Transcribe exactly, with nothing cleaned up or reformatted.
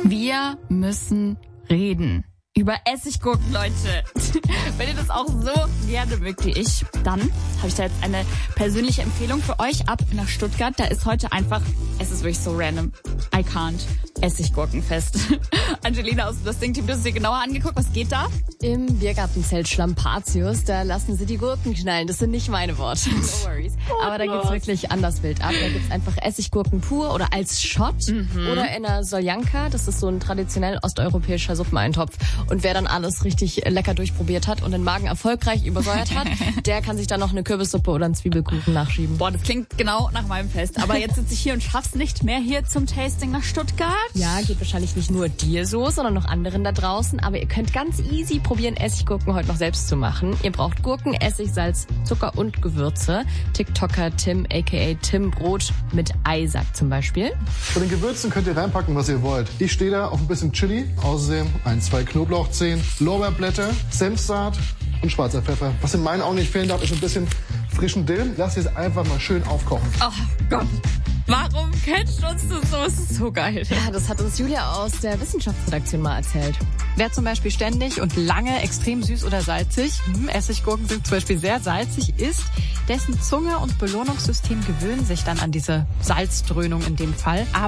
Wir müssen reden. Über Essiggurken, Leute. Wenn ihr das auch so gerne mögt wie ich, dann habe ich da jetzt eine persönliche Empfehlung für euch ab nach Stuttgart. Da ist heute einfach, es ist wirklich so random, I can't, Essiggurkenfest. Angelina aus dem Das Ding-Team, du hast es dir genauer angeguckt. Was geht da? Im Biergartenzelt Schlampatius, da lassen sie die Gurken knallen. Das sind nicht meine Worte. No worries. Aber da geht's wirklich anders wild ab. Da gibt's einfach Essiggurken pur oder als Shot mhm. oder in einer Soljanka. Das ist so ein traditionell osteuropäischer Suppeneintopf. Und wer dann alles richtig lecker durchprobiert hat und den Magen erfolgreich übersäuert hat, der kann sich dann noch eine Kürbissuppe oder einen Zwiebelkuchen nachschieben. Boah, das klingt genau nach meinem Fest. Aber jetzt sitze ich hier und schaff's nicht mehr hier zum Tasting nach Stuttgart. Ja, geht wahrscheinlich nicht nur dir so, sondern noch anderen da draußen. Aber ihr könnt ganz easy probieren, Essiggurken heute noch selbst zu machen. Ihr braucht Gurken, Essig, Salz, Zucker und Gewürze. TikToker Tim, aka Tim Brot mit Ei, sagt zum Beispiel. Bei den Gewürzen könnt ihr reinpacken, was ihr wollt. Ich stehe da auf ein bisschen Chili, außerdem ein, zwei Knoblauchzehen, Lorbeerblätter, Senfsaat und schwarzer Pfeffer. Was in meinen Augen nicht fehlen darf, ist ein bisschen frischen Dill. Lasst es einfach mal schön aufkochen. Oh Gott. Warum catcht uns das so? Es ist so geil. Ja, das hat uns Julia aus der Wissenschaftsredaktion mal erzählt. Wer zum Beispiel ständig und lange extrem süß oder salzig, hm, Essiggurken sind zum Beispiel sehr salzig, isst, dessen Zunge und Belohnungssystem gewöhnen sich dann an diese Salzdröhnung in dem Fall.